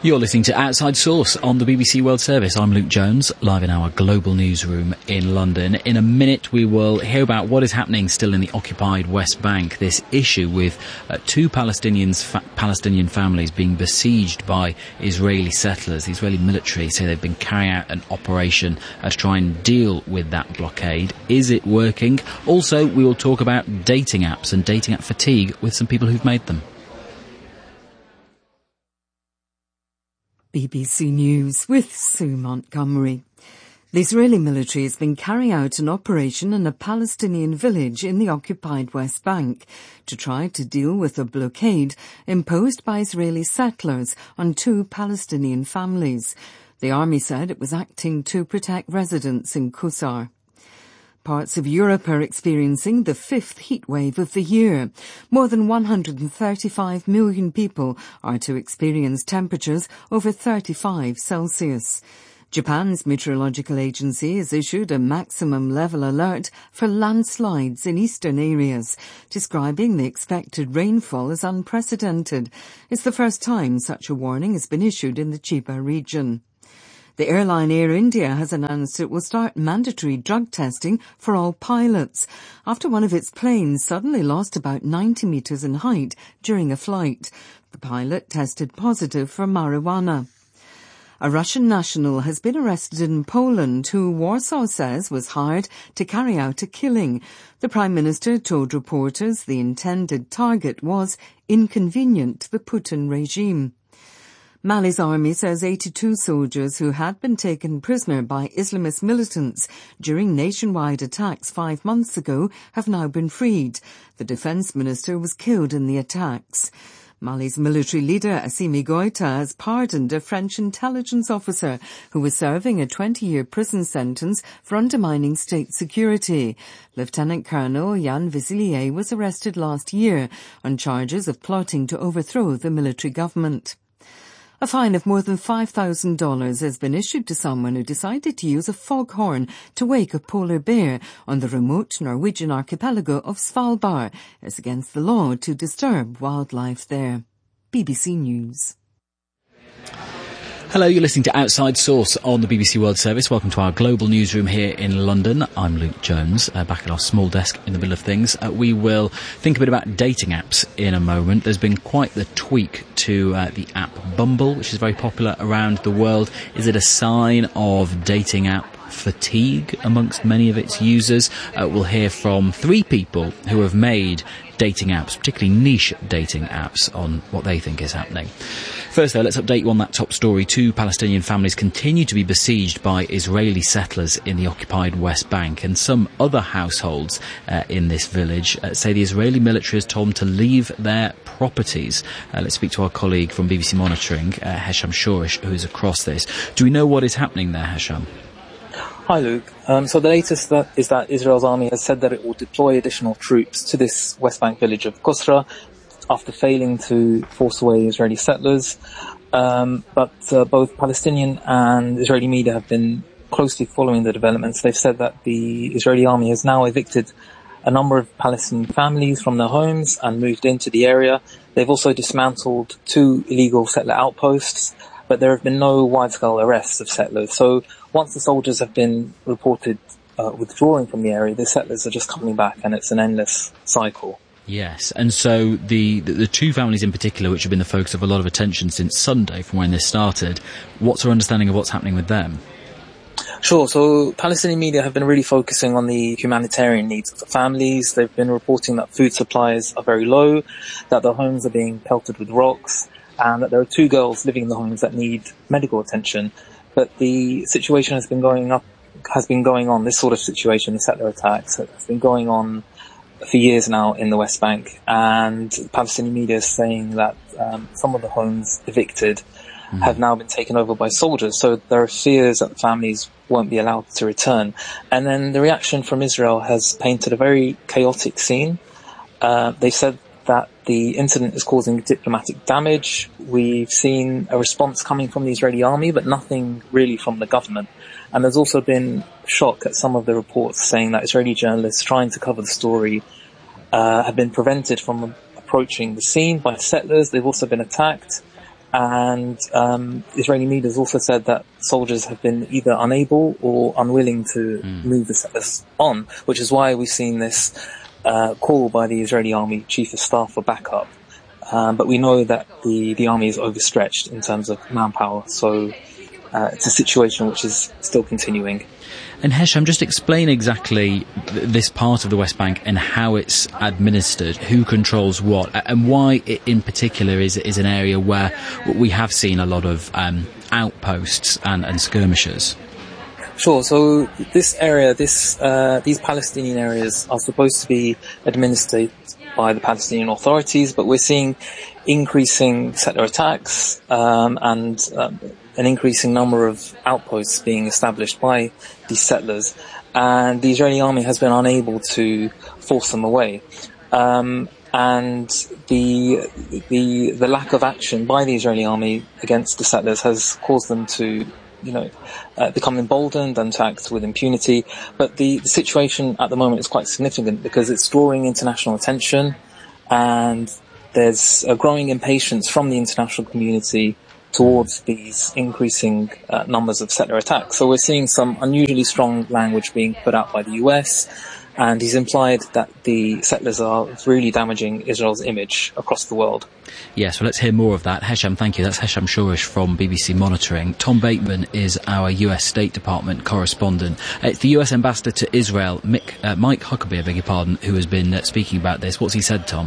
You're listening to Outside Source on the BBC World Service. I'm Luke Jones, live in our global newsroom in London. In a minute, we will hear about what is happening still in the occupied West Bank, this issue with two Palestinian families being besieged by Israeli settlers. The Israeli military say they've been carrying out an operation to try and deal with that blockade. Is it working? Also, we will talk about dating apps and dating app fatigue with some people who've made them. BBC News with Sue Montgomery. The Israeli military has been carrying out an operation in a Palestinian village in the occupied West Bank to try to deal with a blockade imposed by Israeli settlers on two Palestinian families. The army said it was acting to protect residents in Qusar. Parts of Europe are experiencing the fifth heat wave of the year. More than 135 million people are to experience temperatures over 35 Celsius. Japan's meteorological agency has issued a maximum level alert for landslides in eastern areas, describing the expected rainfall as unprecedented. It's the first time such a warning has been issued in the Chiba region. The airline Air India has announced it will start mandatory drug testing for all pilots after one of its planes suddenly lost about 90 metres in height during a flight. The pilot tested positive for marijuana. A Russian national has been arrested in Poland who Warsaw says was hired to carry out a killing. The Prime Minister told reporters the intended target was inconvenient to the Putin regime. Mali's army says 82 soldiers who had been taken prisoner by Islamist militants during nationwide attacks 5 months ago have now been freed. The defence minister was killed in the attacks. Mali's military leader, Assimi Goïta, has pardoned a French intelligence officer who was serving a 20-year prison sentence for undermining state security. Lieutenant Colonel Yann Vizilier was arrested last year on charges of plotting to overthrow the military government. A fine of more than $5,000 has been issued to someone who decided to use a foghorn to wake a polar bear on the remote Norwegian archipelago of Svalbard. It's against the law to disturb wildlife there. BBC News. Hello, you're listening to Outside Source on the BBC World Service. Welcome to our global newsroom here in London. I'm Luke Jones, back at our small desk in the middle of things. We will think a bit about dating apps in a moment. There's been quite the tweak to the app Bumble, which is very popular around the world. Is it a sign of dating app fatigue amongst many of its users? We'll hear from three people who have made dating apps, particularly niche dating apps, on what they think is happening. First, though, let's update you on that top story. Two Palestinian families continue to be besieged by Israeli settlers in the occupied West Bank, and some other households in this village say the Israeli military has told them to leave their properties. Let's speak to our colleague from BBC Monitoring, Hesham Shourish, who's across this. Do we know what is happening there, Hesham? Hi, Luke. So the latest is that Israel's army has said that it will deploy additional troops to this West Bank village of Qusra after failing to force away Israeli settlers. But both Palestinian and Israeli media have been closely following the developments. They've said that the Israeli army has now evicted a number of Palestinian families from their homes and moved into the area. They've also dismantled two illegal settler outposts, but there have been no wide-scale arrests of settlers. So once the soldiers have been reported withdrawing from the area, the settlers are just coming back, and it's an endless cycle. Yes, and so the two families in particular, which have been the focus of a lot of attention since Sunday from when this started, what's our understanding of what's happening with them? Sure, so Palestinian media have been really focusing on the humanitarian needs of the families. They've been reporting that food supplies are very low, that their homes are being pelted with rocks, and that there are two girls living in the homes that need medical attention. But the situation has been going on, this sort of situation, the settler attacks, has been going on for years now in the West Bank, and Palestinian media is saying that some of the homes evicted have now been taken over by soldiers, so there are fears that the families won't be allowed to return. And then the reaction from Israel has painted a very chaotic scene. They said that the incident is causing diplomatic damage. We've seen a response coming from the Israeli army, but nothing really from the government. And there's also been shock at some of the reports saying that Israeli journalists trying to cover the story have been prevented from approaching the scene by settlers. They've also been attacked. And Israeli media has also said that soldiers have been either unable or unwilling to move the settlers on, which is why we've seen this call by the Israeli army chief of staff for backup. But we know that the army is overstretched in terms of manpower, so it's a situation which is still continuing. And Hesham, just explain exactly this part of the West Bank and how it's administered, who controls what, and why it in particular is an area where we have seen a lot of outposts and skirmishes. Sure. So this area, these Palestinian areas are supposed to be administered by the Palestinian authorities, but we're seeing increasing settler attacks and an increasing number of outposts being established by these settlers, and the Israeli army has been unable to force them away. And the lack of action by the Israeli army against the settlers has caused them to, become emboldened and to act with impunity. But the situation at the moment is quite significant because it's drawing international attention, and there's a growing impatience from the international community towards these increasing numbers of settler attacks. So we're seeing some unusually strong language being put out by the US, and he's implied that the settlers are really damaging Israel's image across the world. Yes, well, let's hear more of that. Hesham, thank you. That's Hesham Shourish from BBC Monitoring. Tom Bateman is our US State Department correspondent. It's the US Ambassador to Israel, Mike Huckabee, I beg your pardon, who has been speaking about this. What's he said, Tom?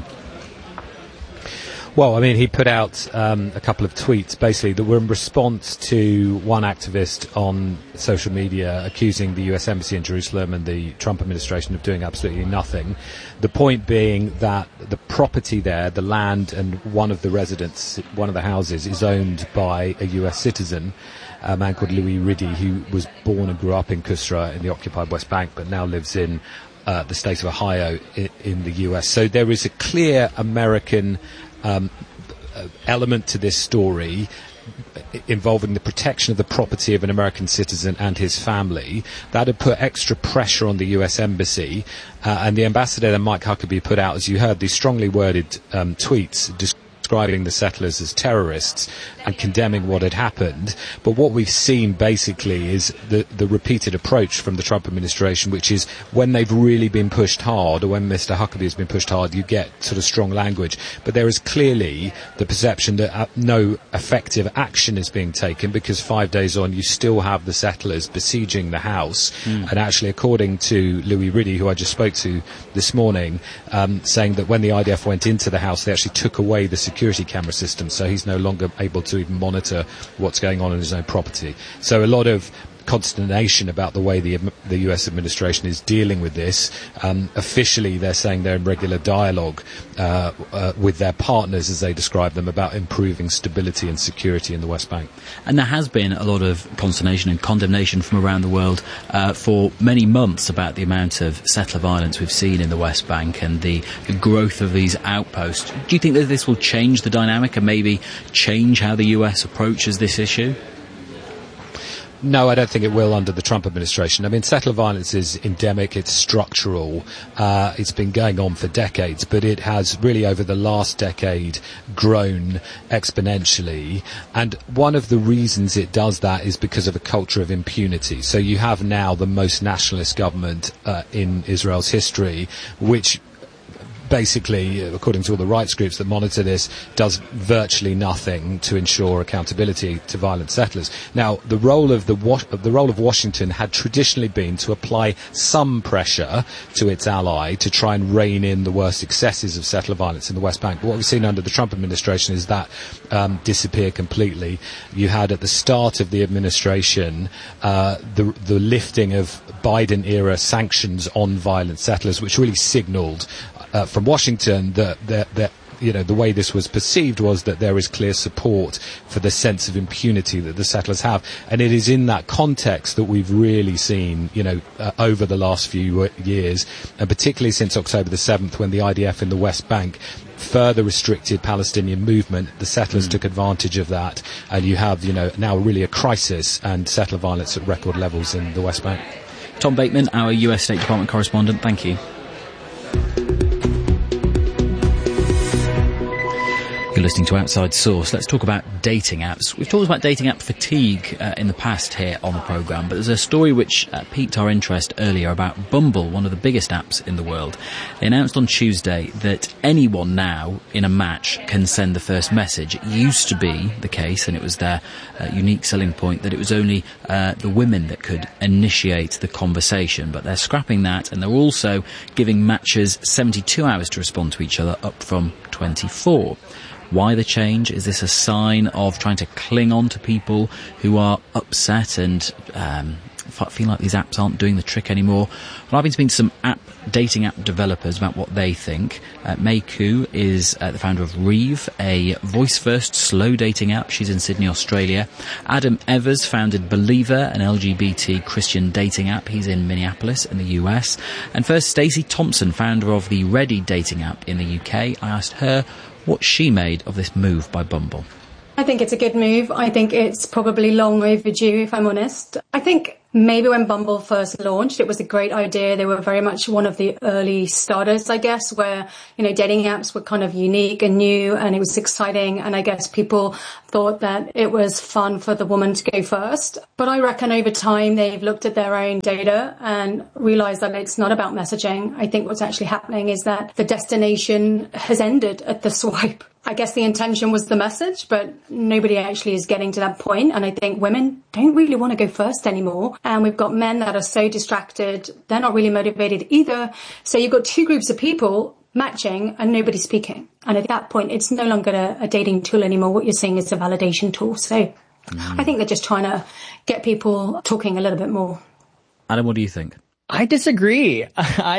Well, I mean, he put out a couple of tweets, basically, that were in response to one activist on social media accusing the US Embassy in Jerusalem and the Trump administration of doing absolutely nothing. The point being that the property there, the land and one of the houses, is owned by a US citizen, a man called Louis Riddy, who was born and grew up in Qusra in the occupied West Bank, but now lives in the state of Ohio in the US. So there is a clear American element to this story involving the protection of the property of an American citizen and his family. That had put extra pressure on the US Embassy, and the ambassador then, Mike Huckabee, put out, as you heard, these strongly worded tweets describing the settlers as terrorists and condemning what had happened. But what we've seen basically is the repeated approach from the Trump administration, which is when they've really been pushed hard, or when Mr. Huckabee has been pushed hard, you get sort of strong language. But there is clearly the perception that no effective action is being taken, because 5 days on you still have the settlers besieging the house. And actually, according to Louis Riddy, who I just spoke to this morning, saying that when the IDF went into the house, they actually took away the security camera system, so he's no longer able to even monitor what's going on in his own property. So a lot of consternation about the way the US administration is dealing with this. Officially, they're saying they're in regular dialogue with their partners, as they describe them, about improving stability and security in the West Bank. And there has been a lot of consternation and condemnation from around the world for many months about the amount of settler violence we've seen in the West Bank and the growth of these outposts. Do you think that this will change the dynamic and maybe change how the US approaches this issue? No, I don't think it will under the Trump administration. I mean, settler violence is endemic, it's structural, it's been going on for decades, but it has really over the last decade grown exponentially. And one of the reasons it does that is because of a culture of impunity. So you have now the most nationalist government in Israel's history, which basically, according to all the rights groups that monitor this, does virtually nothing to ensure accountability to violent settlers. Now, the role of Washington had traditionally been to apply some pressure to its ally to try and rein in the worst excesses of settler violence in the West Bank. But what we've seen under the Trump administration is that disappear completely. You had at the start of the administration the lifting of Biden-era sanctions on violent settlers, which really signalled from Washington that the way this was perceived was that there is clear support for the sense of impunity that the settlers have. And it is in that context that we've really seen, over the last few years, and particularly since October the 7th, when the IDF in the West Bank further restricted Palestinian movement, the settlers took advantage of that, and you have, now really a crisis and settler violence at record levels in the West Bank. Tom Bateman, our US State Department correspondent, thank you. You're listening to Outside Source. Let's talk about dating apps. We've talked about dating app fatigue in the past here on the programme, but there's a story which piqued our interest earlier about Bumble, one of the biggest apps in the world. They announced on Tuesday that anyone now in a match can send the first message. It used to be the case, and it was their unique selling point, that it was only the women that could initiate the conversation, but they're scrapping that, and they're also giving matches 72 hours to respond to each other, up from 24. Why the change? Is this a sign of trying to cling on to people who are upset and feel like these apps aren't doing the trick anymore? Well, I've been speaking to some dating app developers about what they think. May Koo is the founder of Reeve, a voice-first slow dating app. She's in Sydney, Australia. Adam Evers founded Believer, an LGBT Christian dating app. He's in Minneapolis in the US. And first, Stacey Thompson, founder of the Ready dating app in the UK. I asked her what she made of this move by Bumble. I think it's a good move. I think it's probably long overdue, if I'm honest. I think maybe when Bumble first launched, it was a great idea. They were very much one of the early starters, I guess, where, dating apps were kind of unique and new, and it was exciting. And I guess people thought that it was fun for the woman to go first. But I reckon over time, they've looked at their own data and realized that it's not about messaging. I think what's actually happening is that the destination has ended at the swipe. I guess the intention was the message, but nobody actually is getting to that point. And I think women don't really want to go first anymore. And we've got men that are so distracted. They're not really motivated either. So you've got two groups of people matching and nobody speaking. And at that point, it's no longer a dating tool anymore. What you're seeing is a validation tool. So I think they're just trying to get people talking a little bit more. Adam, what do you think? I disagree.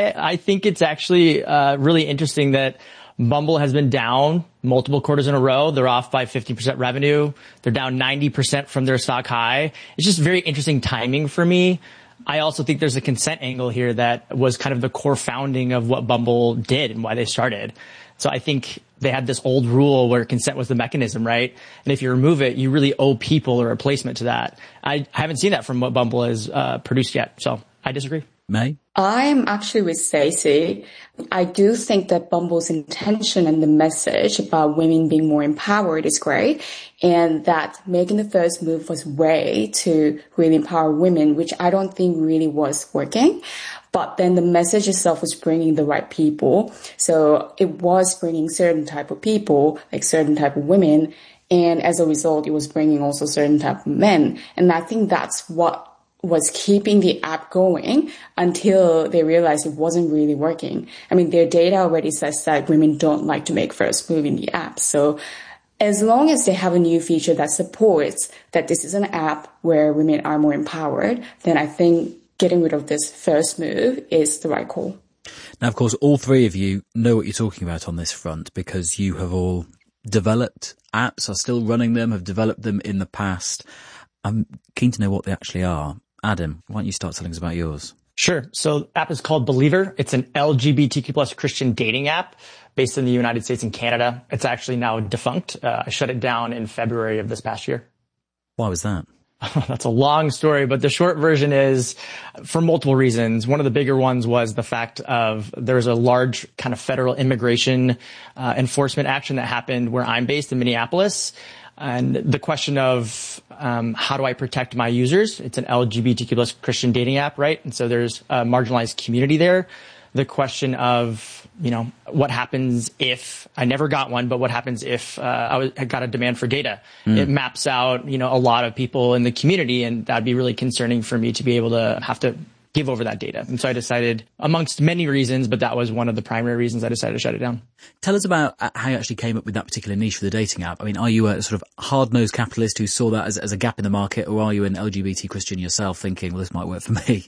I think it's actually really interesting that Bumble has been down multiple quarters in a row. They're off by 50% revenue. They're down 90% from their stock high. It's just very interesting timing for me. I also think there's a consent angle here that was kind of the core founding of what Bumble did and why they started. So I think they had this old rule where consent was the mechanism, right? And if you remove it, you really owe people a replacement to that. I haven't seen that from what Bumble has produced yet. So I disagree. May? I'm actually with Stacey. I do think that Bumble's intention and the message about women being more empowered is great, and that making the first move was way to really empower women, which I don't think really was working. But then the message itself was bringing the right people. So it was bringing certain type of people, like certain type of women. And as a result, it was bringing also certain type of men. And I think that's what was keeping the app going until they realized it wasn't really working. I mean, their data already says that women don't like to make first move in the app. So as long as they have a new feature that supports that this is an app where women are more empowered, then I think getting rid of this first move is the right call. Now, of course, all three of you know what you're talking about on this front because you have all developed apps, are still running them, have developed them in the past. I'm keen to know what they actually are. Adam, why don't you start telling us about yours? Sure. So the app is called Believer. It's an LGBTQ plus Christian dating app based in the United States and Canada. It's actually now defunct. I shut it down in February of this past year. Why was that? That's a long story, but the short version is for multiple reasons. One of the bigger ones was the fact of there's a large kind of federal immigration enforcement action that happened where I'm based in Minneapolis. And the question of how do I protect my users? It's an LGBTQ plus Christian dating app, right? And so there's a marginalized community there. The question of, what happens if I never got one, but what happens if I got a demand for data? It maps out, a lot of people in the community, and that'd be really concerning for me to be able to have to give over that data. And so I decided, amongst many reasons, but that was one of the primary reasons I decided to shut it down. Tell us about how you actually came up with that particular niche for the dating app. I mean, are you a sort of hard-nosed capitalist who saw that as a gap in the market, or are you an LGBT Christian yourself thinking, well, this might work for me?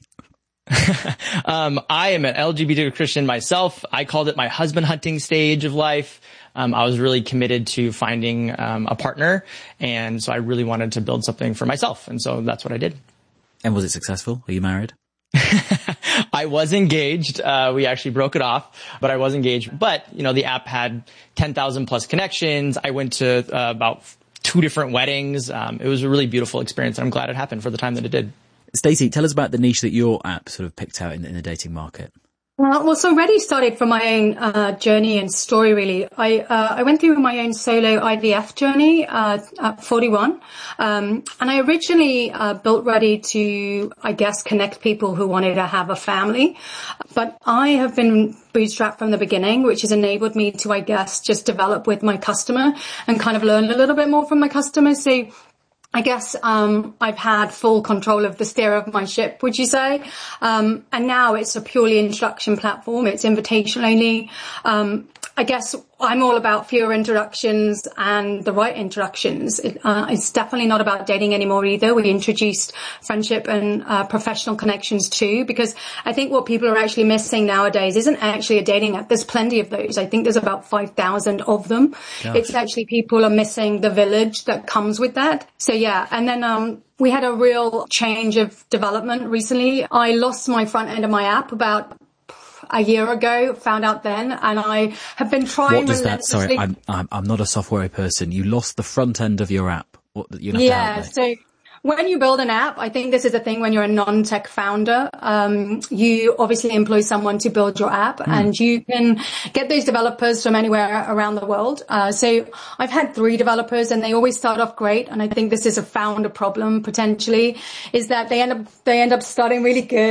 I am an LGBT Christian myself. I called it my husband hunting stage of life. I was really committed to finding a partner, and so I really wanted to build something for myself, and so that's what I did. And was it successful? Are you married? I was engaged. We actually broke it off, but I was engaged. But, the app had 10,000 plus connections. I went to about 2 different weddings. It was a really beautiful experience, and I'm glad it happened for the time that it did. Stacey, tell us about the niche that your app sort of picked out in the dating market. Well, so Ready started from my own journey and story, really. I went through my own solo IVF journey at 41. And I originally built Ready to, I guess, connect people who wanted to have a family. But I have been bootstrapped from the beginning, which has enabled me to, I guess, just develop with my customer and kind of learn a little bit more from my customers. So I guess I've had full control of the steer of my ship, would you say? And now it's a purely introduction platform. It's invitation only. I guess I'm all about fewer introductions and the right introductions. It's definitely not about dating anymore either. We introduced friendship and professional connections too, because I think what people are actually missing nowadays isn't actually a dating app. There's plenty of those. I think there's about 5,000 of them. Gosh. It's actually people are missing the village that comes with that. So yeah, and then we had a real change of development recently. I lost my front end of my app about a year ago, found out then, and I have been trying. What does that? Sorry, I'm not a software person. You lost the front end of your app. So when you build an app, I think this is a thing when you're a non-tech founder, you obviously employ someone to build your app and you can get those developers from anywhere around the world. So I've had 3 developers and they always start off great. And I think this is a founder problem potentially, is that they end up starting really good.